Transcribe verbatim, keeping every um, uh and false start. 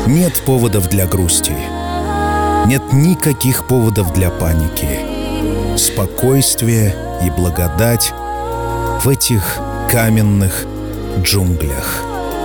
Нет поводов для грусти. Нет никаких поводов для паники. Спокойствие и благодать в этих каменных джунглях.